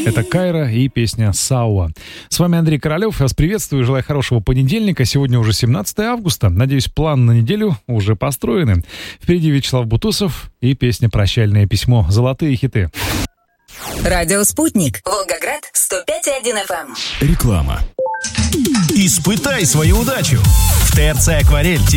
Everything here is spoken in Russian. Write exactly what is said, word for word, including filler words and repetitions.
Это Кайра и песня «Сауа». С вами Андрей Королёв. Я вас приветствую, желаю хорошего понедельника. Сегодня уже семнадцатое августа. Надеюсь, план на неделю уже построены. Впереди Вячеслав Бутусов и песня «Прощальное письмо». Золотые хиты. Радио «Спутник». Волгоград, сто пять и один эф эм. Реклама. Испытай свою удачу. В ТРЦ «Акварель»